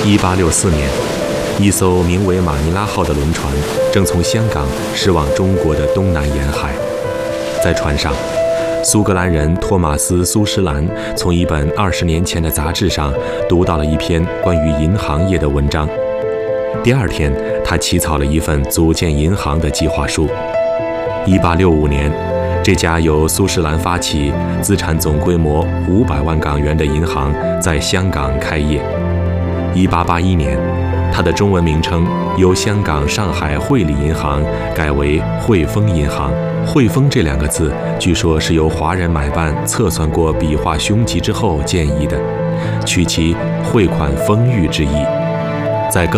1864年，一艘名为马尼拉号的轮船正从香港驶往中国的东南沿海。在船上，苏格兰人托马斯·苏施兰从一本20年前的杂志上读到了一篇关于银行业的文章。第二天，他起草了一份组建银行的计划书。1865年，这家由苏施兰发起、资产总规模500万港元的银行在香港开业。1881年，它的中文名称由香港上海汇理银行改为汇丰银行。汇丰这2个字，据说是由华人买办测算过笔画凶吉之后建议的，取其汇款丰裕之意。在更